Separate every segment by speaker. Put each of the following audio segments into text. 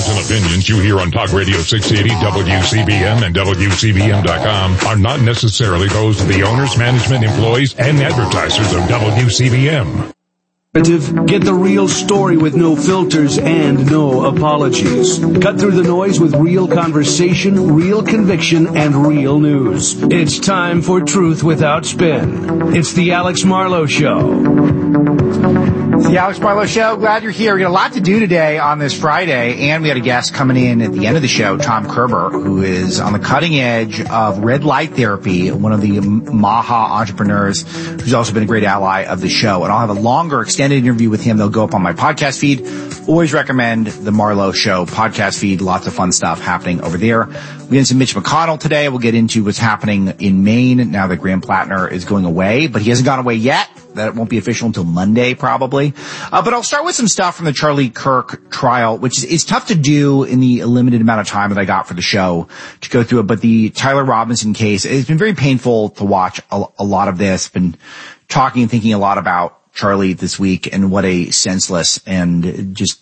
Speaker 1: views and opinions you hear on Talk Radio 680, WCBM, and WCBM.com are not necessarily those of the owners, management, employees, and advertisers of WCBM.
Speaker 2: Get the real story with no filters and no apologies. Cut through the noise with real conversation, real conviction, and real news. It's time for Truth Without Spin. It's the Alex Marlowe Show.
Speaker 3: It's the Alex Marlowe Show. Glad you're here. We got a lot to do today on this Friday, and we had a guest coming in at the end of the show, Tom Kerber, who is on the cutting edge of red light therapy, one of the Maha entrepreneurs, who's also been a great ally of the show. And I'll have a longer, extended interview with him. They'll go up on my podcast feed. Always recommend the Marlowe Show podcast feed. Lots of fun stuff happening over there. We get into Mitch McConnell today. We'll get into what's happening in Maine now that Graham Plattner is going away, but he hasn't gone away yet. That won't be official until Monday, probably. But I'll start with some stuff from the Charlie Kirk trial, which is tough to do in the limited amount of time that I got for the show to go through it. But the Tyler Robinson case, it's been very painful to watch a lot of this. Been talking and thinking a lot about Charlie this week and what a senseless and just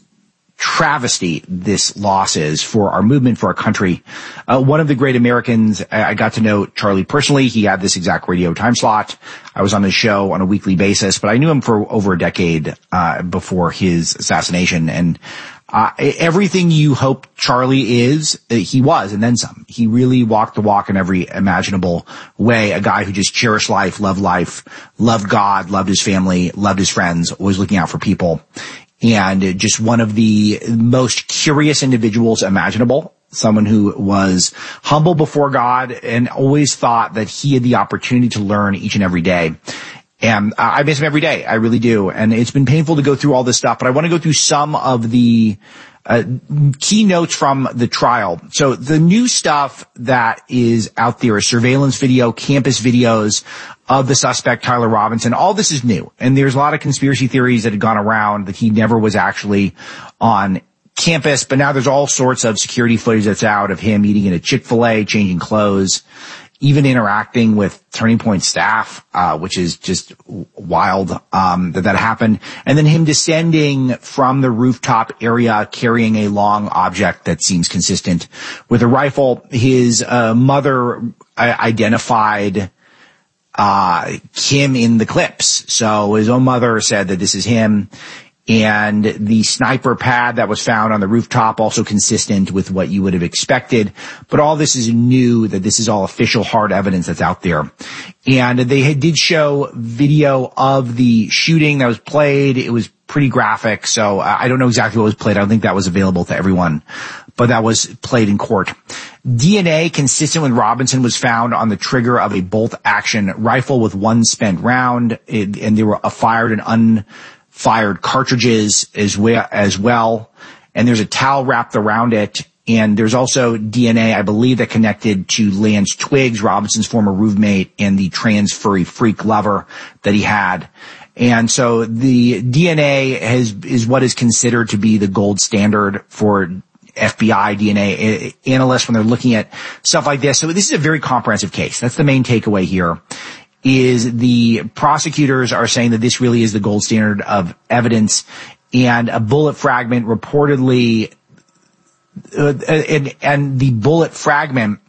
Speaker 3: travesty this loss is for our movement, for our country. One of the great Americans, I got to know Charlie personally. He had this exact radio time slot. I was on his show on a weekly basis, but I knew him for over a decade before his assassination. And everything you hope Charlie is, he was, and then some. He really walked the walk in every imaginable way. A guy who just cherished life, loved God, loved his family, loved his friends, always looking out for people. And just one of the most curious individuals imaginable. Someone who was humble before God and always thought that he had the opportunity to learn each and every day. And I miss him every day. I really do. And it's been painful to go through all this stuff, but I want to go through some of the key notes from the trial. So the new stuff that is out there is surveillance video, campus videos of the suspect, Tyler Robinson. All this is new. And there's a lot of conspiracy theories that had gone around that he never was actually on campus. But now there's all sorts of security footage that's out of him eating at a Chick-fil-A, changing clothes, even interacting with Turning Point staff, which is just wild, that happened. And then him descending from the rooftop area carrying a long object that seems consistent with a rifle. His mother identified him in the clips. So his own mother said that this is him. And the sniper pad that was found on the rooftop, also consistent with what you would have expected. But all this is new, that this is all official hard evidence that's out there. And they did show video of the shooting that was played. It was pretty graphic, so I don't know exactly what was played. I don't think that was available to everyone, but that was played in court. DNA consistent with Robinson was found on the trigger of a bolt-action rifle with one spent round, and there were fired and unfired cartridges as well. And there's a towel wrapped around it. And there's also DNA, I believe, that connected to Lance Twiggs, Robinson's former roommate, and the trans furry freak lover that he had. And so the DNA is what is considered to be the gold standard for FBI DNA analysts when they're looking at stuff like this. So this is a very comprehensive case. That's the main takeaway here. Is the prosecutors are saying that this really is the gold standard of evidence, and a bullet fragment reportedly, and the bullet fragment,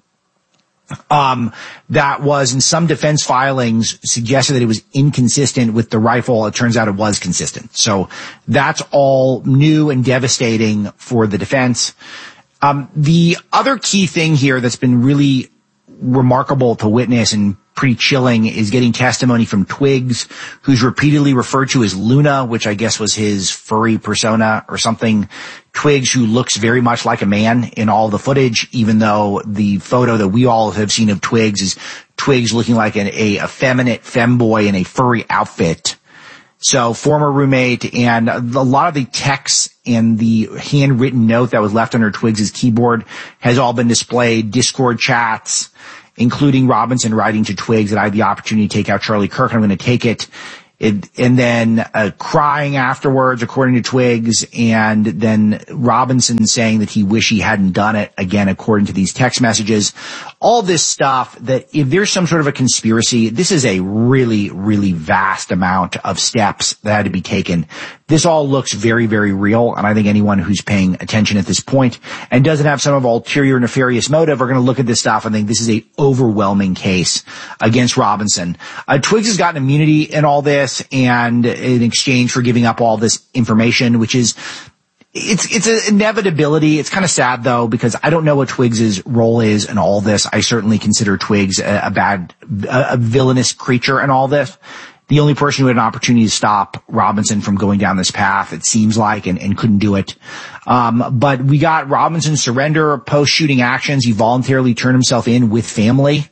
Speaker 3: that was in some defense filings suggested that it was inconsistent with the rifle. It turns out it was consistent. So that's all new and devastating for the defense. The other key thing here that's been really remarkable to witness and pretty chilling is getting testimony from Twiggs, who's repeatedly referred to as Luna, which I guess was his furry persona or something. Twiggs, who looks very much like a man in all the footage, even though the photo that we all have seen of Twiggs is Twiggs looking like a effeminate femboy in a furry outfit. So former roommate, and a lot of the text and the handwritten note that was left under Twiggs' keyboard has all been displayed. Discord chats, including Robinson writing to Twiggs that I had the opportunity to take out Charlie Kirk, and I'm going to take it. And then crying afterwards, according to Twiggs, and then Robinson saying that he wish he hadn't done it, again, according to these text messages. all this stuff, that if there's some sort of a conspiracy, this is a really, really vast amount of steps that had to be taken. This all looks very, very real, and I think anyone who's paying attention at this point and doesn't have some of ulterior nefarious motive are going to look at this stuff and think this is a overwhelming case against Robinson. Twiggs has gotten immunity in all this, and in exchange for giving up all this information, which is It's an inevitability. It's kind of sad though, because I don't know what Twiggs's role is in all this. I certainly consider Twiggs a villainous creature in all this. The only person who had an opportunity to stop Robinson from going down this path, it seems like, and couldn't do it. But we got Robinson's surrender, post-shooting actions. He voluntarily turned himself in with family.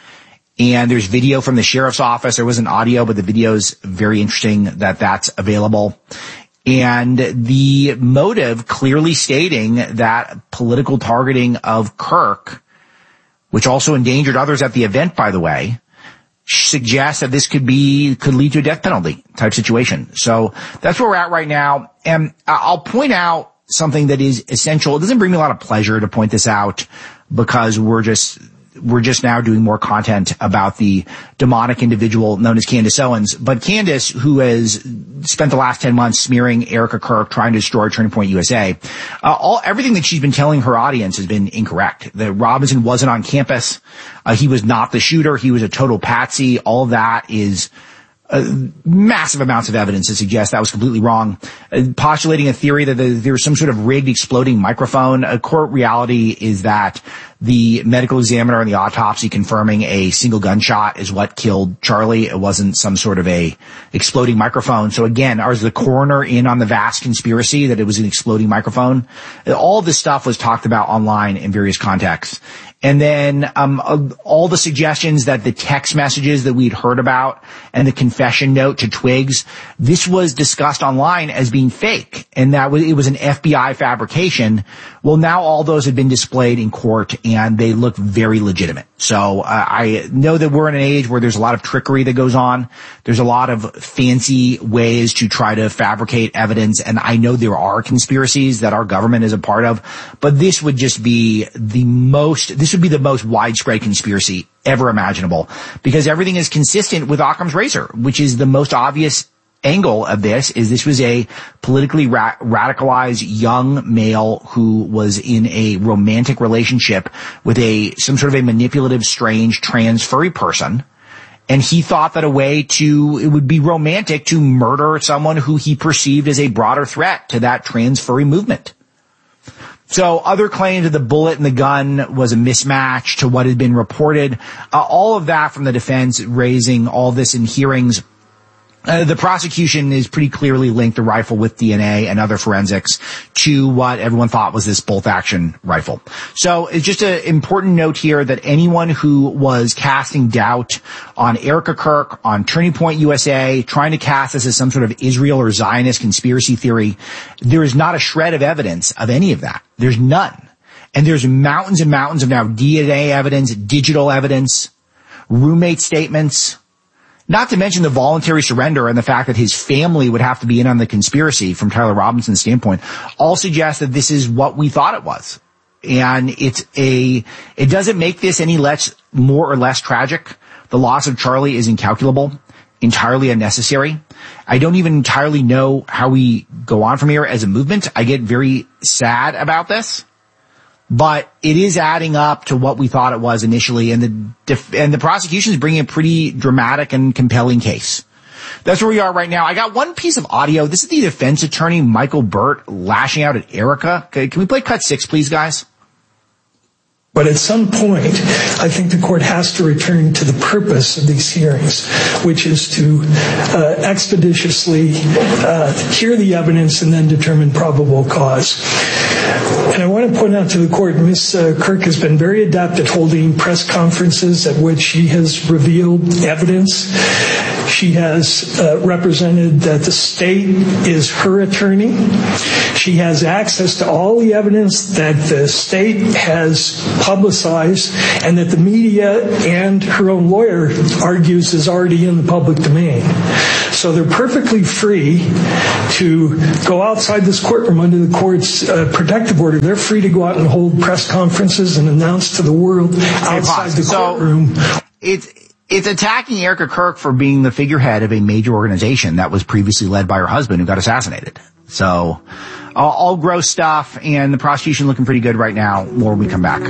Speaker 3: And there's video from the sheriff's office. There wasn't audio, but the video's very interesting that that's available. And the motive clearly stating that political targeting of Kirk, which also endangered others at the event, by the way, suggests that this could lead to a death penalty type situation. So that's where we're at right now. And I'll point out something that is essential. It doesn't bring me a lot of pleasure to point this out, because we're just now doing more content about the demonic individual known as Candace Owens. But Candace, who has spent the last 10 months smearing Erica Kirk, trying to destroy Turning Point USA, everything that she's been telling her audience has been incorrect. That Robinson wasn't on campus. He was not the shooter. He was a total patsy. All of that is massive amounts of evidence to suggest that was completely wrong. Postulating a theory that there was some sort of rigged exploding microphone. A court reality is that the medical examiner and the autopsy confirming a single gunshot is what killed Charlie. It wasn't some sort of a exploding microphone. So again, is the coroner in on the vast conspiracy that it was an exploding microphone? All this stuff was talked about online in various contexts. And then all the suggestions that the text messages that we'd heard about and the confession note to Twiggs, this was discussed online as being fake, and that it was an FBI fabrication. Well, now all those have been displayed in court, and they look very legitimate. So I know that we're in an age where there's a lot of trickery that goes on. There's a lot of fancy ways to try to fabricate evidence, and I know there are conspiracies that our government is a part of, but this would just be the most widespread conspiracy ever imaginable, because everything is consistent with Occam's razor, which is the most obvious angle of this. This was a politically radicalized young male who was in a romantic relationship with some sort of a manipulative, strange, trans furry person. And he thought that it would be romantic to murder someone who he perceived as a broader threat to that trans furry movement. So other claims that the bullet in the gun was a mismatch to what had been reported, all of that from the defense, raising all this in hearings. The prosecution is pretty clearly linked the rifle with DNA and other forensics to what everyone thought was this bolt-action rifle. So it's just an important note here that anyone who was casting doubt on Erica Kirk, on Turning Point USA, trying to cast this as some sort of Israel or Zionist conspiracy theory, there is not a shred of evidence of any of that. There's none. And there's mountains and mountains of now DNA evidence, digital evidence, roommate statements, not to mention the voluntary surrender and the fact that his family would have to be in on the conspiracy from Tyler Robinson's standpoint, all suggest that this is what we thought it was. And it doesn't make this any more or less tragic. The loss of Charlie is incalculable, entirely unnecessary. I don't even entirely know how we go on from here as a movement. I get very sad about this. But it is adding up to what we thought it was initially, and the prosecution is bringing a pretty dramatic and compelling case. That's where we are right now. I got one piece of audio. This is the defense attorney, Michael Burt, lashing out at Erica. Okay, can we play cut 6, please, guys?
Speaker 4: But at some point, I think the court has to return to the purpose of these hearings, which is to expeditiously hear the evidence and then determine probable cause. And I want to point out to the court, Ms. Kirk has been very adept at holding press conferences at which she has revealed evidence. She has represented that the state is her attorney. She has access to all the evidence that the state has publicized and that the media and her own lawyer argues is already in the public domain. So they're perfectly free to go outside this courtroom under the court's protective order. They're free to go out and hold press conferences and announce to the world outside the courtroom.
Speaker 3: It's attacking Erica Kirk for being the figurehead of a major organization that was previously led by her husband who got assassinated. So, all gross stuff, and the prosecution looking pretty good right now. More when we come back.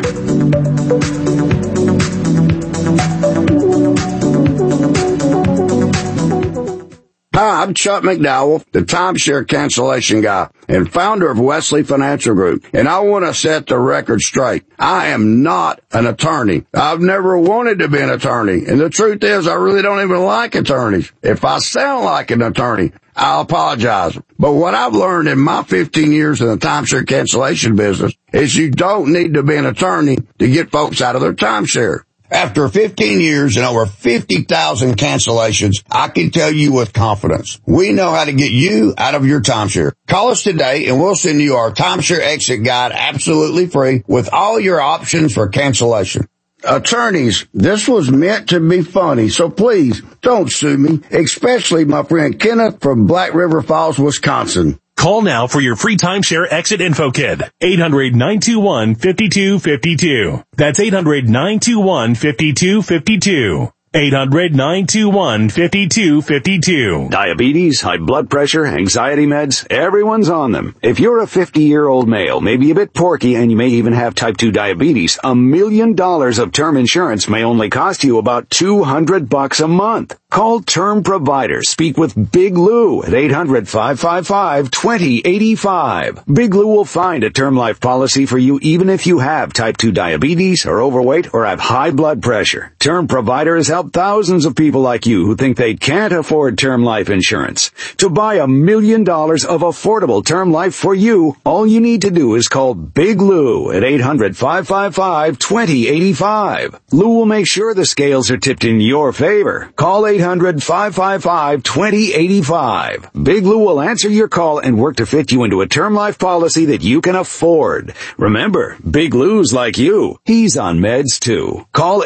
Speaker 5: Hi, I'm Chuck McDowell, the timeshare cancellation guy and founder of Wesley Financial Group, and I want to set the record straight. I am not an attorney. I've never wanted to be an attorney, and the truth is I really don't even like attorneys. If I sound like an attorney, I'll apologize. But what I've learned in my 15 years in the timeshare cancellation business is you don't need to be an attorney to get folks out of their timeshare. After 15 years and over 50,000 cancellations, I can tell you with confidence, we know how to get you out of your timeshare. Call us today and we'll send you our timeshare exit guide absolutely free with all your options for cancellation. Attorneys, this was meant to be funny, so please don't sue me, especially my friend Kenneth from Black River Falls, Wisconsin.
Speaker 6: Call now for your free timeshare exit info kit. 800-921-5252. That's 800-921-5252. 800-921-5252.
Speaker 7: Diabetes, high blood pressure, anxiety meds, everyone's on them. If you're a 50-year-old male, maybe a bit porky, and you may even have type 2 diabetes, $1 million of term insurance may only cost you about $200 a month. Call Term Provider. Speak with Big Lou at 800-555-2085. Big Lou will find a term life policy for you even if you have type 2 diabetes, are overweight, or have high blood pressure. Term Provider has helped thousands of people like you who think they can't afford term life insurance. To buy $1 million of affordable term life for you, all you need to do is call Big Lou at 800-555-2085. Lou will make sure the scales are tipped in your favor. Call 800-555-2085. Big Lou will answer your call and work to fit you into a term life policy that you can afford. Remember, Big Lou's like you. He's on meds too. Call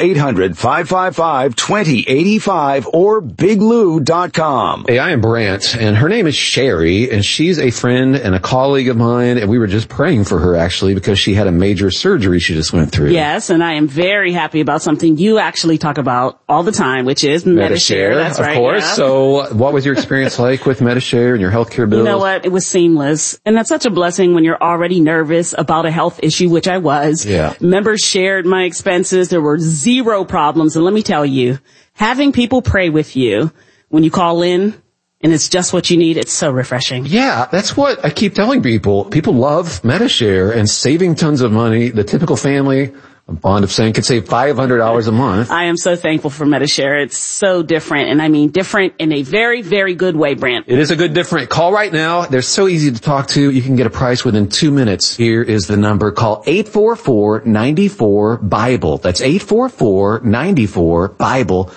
Speaker 7: 800-555-2085 or biglou.com.
Speaker 8: Hey, I am Brant, and her name is Sherry, and she's a friend and a colleague of mine, and we were just praying for her, actually, because she had a major surgery she just went through.
Speaker 9: Yes, and I am very happy about something you actually talk about all the time, which is Medi-Share. That's right,
Speaker 8: of course.
Speaker 9: Yeah.
Speaker 8: So what was your experience like with Medi-Share and your healthcare bills?
Speaker 9: You know what? It was seamless. And that's such a blessing when you're already nervous about a health issue, which I was.
Speaker 8: Yeah.
Speaker 9: Members shared my expenses. There were zero problems. And let me tell you, having people pray with you when you call in and it's just what you need, it's so refreshing.
Speaker 8: Yeah, that's what I keep telling people. People love Medi-Share and saving tons of money. The typical family, I'm fond of saying, could save $500 a month.
Speaker 9: I am so thankful for Medi-Share. It's so different, and I mean different in a very, very good way, Brant.
Speaker 8: It is a good different. Call right now. They're so easy to talk to. You can get a price within 2 minutes. Here is the number. Call 844-94-BIBLE. That's 844-94-BIBLE.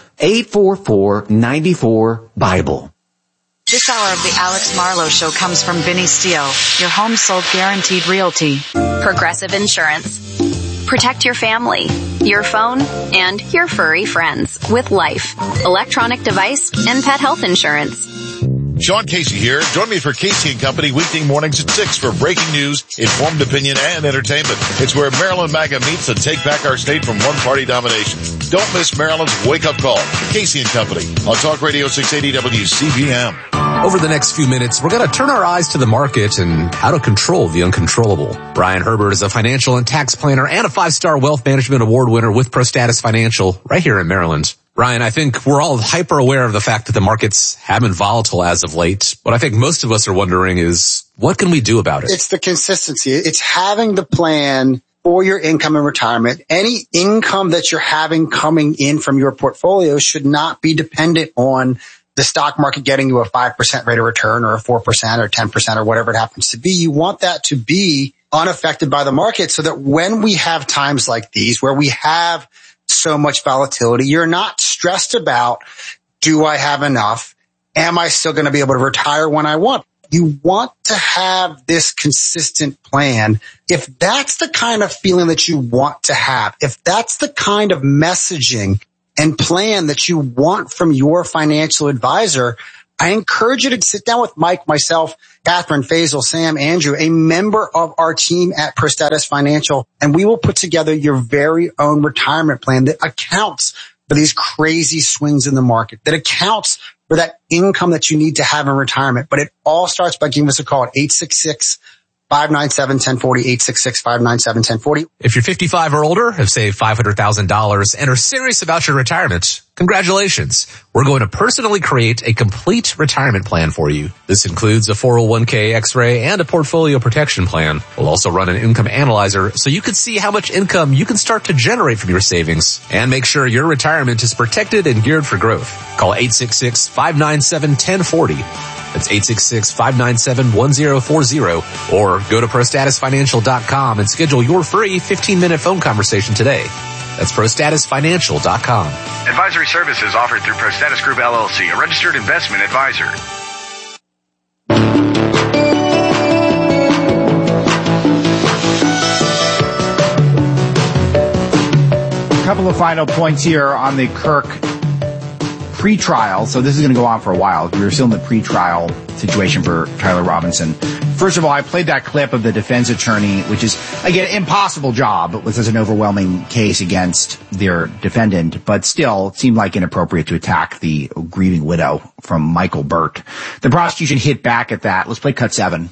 Speaker 8: 844-94-BIBLE.
Speaker 10: This hour of the Alex Marlowe Show comes from Vinny Steele, your home sold guaranteed realty.
Speaker 11: Progressive Insurance. Protect your family, your phone, and your furry friends with Life, electronic device, and pet health insurance.
Speaker 12: Sean Casey here. Join me for Casey & Company weekday mornings at 6 for breaking news, informed opinion, and entertainment. It's where Maryland MAGA meets to take back our state from one-party domination. Don't miss Maryland's wake-up call. Casey & Company on Talk Radio 680 WCBM.
Speaker 13: Over the next few minutes, we're going to turn our eyes to the market and how to control the uncontrollable. Brian Herbert is a financial and tax planner and a 5-star wealth management award winner with ProStatus Financial right here in Maryland. Brian, I think we're all hyper aware of the fact that the markets have been volatile as of late. What I think most of us are wondering is, what can we do about it?
Speaker 14: It's the consistency. It's having the plan for your income and retirement. Any income that you're having coming in from your portfolio should not be dependent on the stock market getting you a 5% rate of return or a 4% or 10% or whatever it happens to be. You want that to be unaffected by the market so that when we have times like these where we have so much volatility, you're not stressed about Do I have enough? Am I still going to be able to retire when I want? You want to have this consistent plan. If that's the kind of feeling that you want to have, if that's the kind of messaging and plan that you want from your financial advisor, I encourage you to sit down with Mike, myself, Catherine, Faisal, Sam, Andrew, a member of our team at ProStatus Financial, and we will put together your very own retirement plan that accounts for these crazy swings in the market, that accounts for that income that you need to have in retirement. But it all starts by giving us a call at 866-597-1040, 866-597-1040.
Speaker 13: If you're 55 or older, have saved $500,000 and are serious about your retirement, congratulations. We're going to personally create a complete retirement plan for you. This includes a 401k, X-ray, and a portfolio protection plan. We'll also run an income analyzer so you can see how much income you can start to generate from your savings and make sure your retirement is protected and geared for growth. Call 866-597-1040. That's 866-597-1040, or go to ProStatusFinancial.com and schedule your free 15-minute phone conversation today. That's ProStatusFinancial.com.
Speaker 15: Advisory services offered through ProStatus Group LLC, a registered investment advisor.
Speaker 3: A couple of final points here on the Kirk pre-trial. So this is going to go on for a while. We're still in the pre-trial situation for Tyler Robinson. First of all, I played that clip of the defense attorney, which is, again, impossible job. It was an overwhelming case against their defendant, but still it seemed like inappropriate to attack the grieving widow from Michael Burt. The prosecution hit back at that. Let's play cut 7.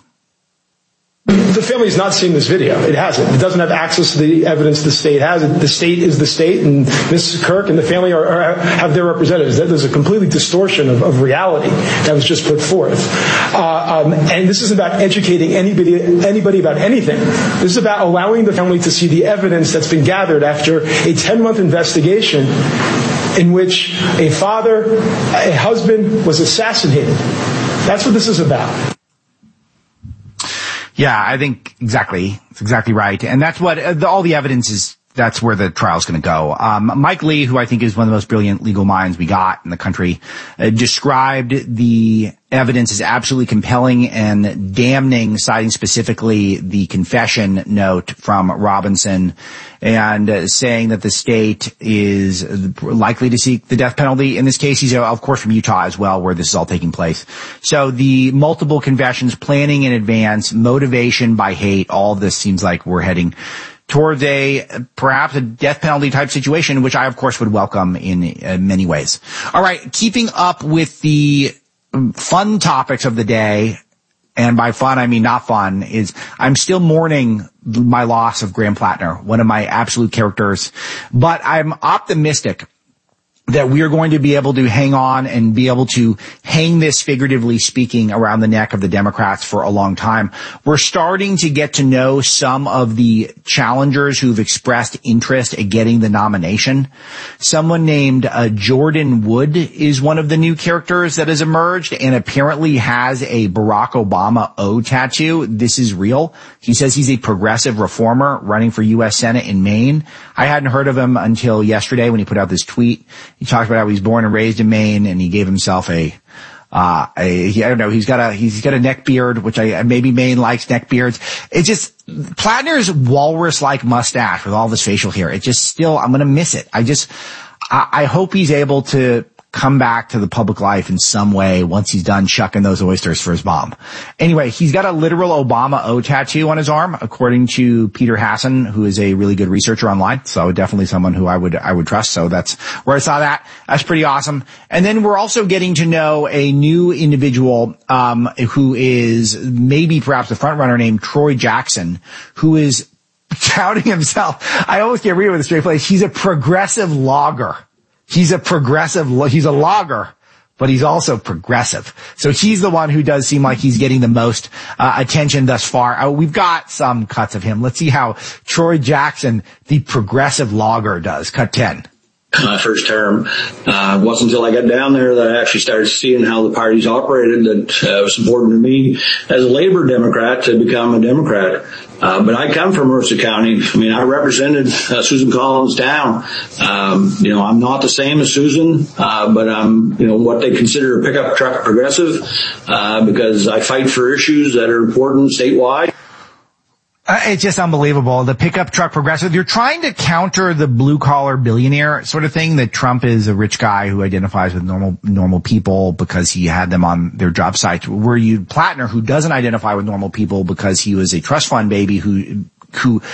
Speaker 16: The family has not seen this video. It hasn't. It doesn't have access to the evidence the state has. The state is the state, and Mrs. Kirk and the family have their representatives. There's a completely distortion of reality that was just put forth. And this isn't about educating anybody about anything. This is about allowing the family to see the evidence that's been gathered after a 10-month investigation in which a husband was assassinated. That's what this is about.
Speaker 3: Yeah, I think exactly. It's exactly right. And that's what all the evidence is. That's where the trial's going to go. Mike Lee, who I think is one of the most brilliant legal minds we got in the country, described the evidence as absolutely compelling and damning, citing specifically the confession note from Robinson and saying that the state is likely to seek the death penalty. In this case, he's, of course, from Utah as well, where this is all taking place. So the multiple confessions, planning in advance, motivation by hate, all of this seems like we're heading towards perhaps a death penalty type situation, which I, of course, would welcome in many ways. All right, keeping up with the fun topics of the day, and by fun, I mean not fun, is I'm still mourning my loss of Graham Plattner, one of my absolute characters, but I'm optimistic that we are going to be able to hang on and be able to hang this, figuratively speaking, around the neck of the Democrats for a long time. We're starting to get to know some of the challengers who've expressed interest in getting the nomination. Someone named Jordan Wood is one of the new characters that has emerged and apparently has a Barack Obama O tattoo. This is real. He says he's a progressive reformer running for U.S. Senate in Maine. I hadn't heard of him until yesterday when he put out this tweet. He talked about how he's born and raised in Maine, and he gave himself I don't know, he's got a neck beard, which maybe Maine likes neck beards. It just, Plattner's walrus-like mustache with all this facial hair. It just still, I'm gonna miss it. I hope he's able to come back to the public life in some way once he's done shucking those oysters for his mom. Anyway, he's got a literal Obama O tattoo on his arm, according to Peter Hasson, who is a really good researcher online. So definitely someone who I would trust. So that's where I saw that. That's pretty awesome. And then we're also getting to know a new individual, who is maybe perhaps the front runner, named Troy Jackson, who is touting himself. I always can't read it with a straight face. He's a progressive logger. He's a logger, but he's also progressive. So he's the one who does seem like he's getting the most attention thus far. We've got some cuts of him. Let's see how Troy Jackson, the progressive logger, does. Cut 10.
Speaker 17: my first term. It wasn't until I got down there that I actually started seeing how the parties operated that it was important to me as a Labor Democrat to become a Democrat. But I come from Mercer County. I mean, I represented Susan Collins down. I'm not the same as Susan, but I'm, what they consider a pickup truck progressive, because I fight for issues that are important statewide.
Speaker 3: It's just unbelievable. The pickup truck progressive. You're trying to counter the blue collar billionaire sort of thing, that Trump is a rich guy who identifies with normal people because he had them on their job sites. Were you Plattner, who doesn't identify with normal people because he was a trust fund baby who